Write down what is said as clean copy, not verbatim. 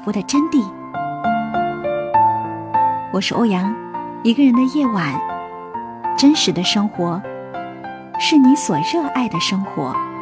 福的真谛。我是欧阳，一个人的夜晚，真实的生活，是你所热爱的生活。